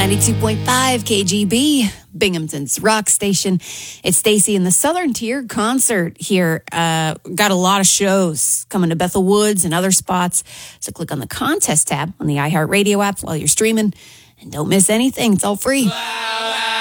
92.5 KGB, Binghamton's rock station. It's Stacy in the Southern Tier concert here. Got a lot of shows coming to Bethel Woods and other spots. So click on the contest tab on the iHeartRadio app while you're streaming. And don't miss anything. It's all free.